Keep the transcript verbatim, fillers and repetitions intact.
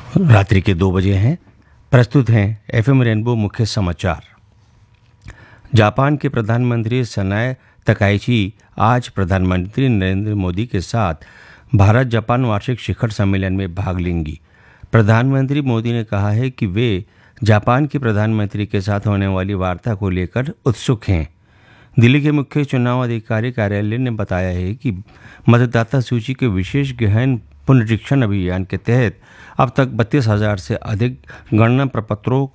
रात्रि के दो बजे हैं। प्रस्तुत हैं एफएम रेनबो मुख्य समाचार। जापान के प्रधानमंत्री सनाए तकाइची आज प्रधानमंत्री नरेंद्र मोदी के साथ भारत जापान वार्षिक शिखर सम्मेलन में भाग लेंगी। प्रधानमंत्री मोदी ने कहा है कि वे जापान के प्रधानमंत्री के साथ होने वाली वार्ता को लेकर उत्सुक हैं। दिल्ली के मुख्य चुनाव अधिकारी कार्यालय ने बताया है कि मतदाता सूची के विशेष गहन पुनरीक्षण अभियान के तहत अब तक बत्तीस हजार से अधिक गणना प्रपत्रों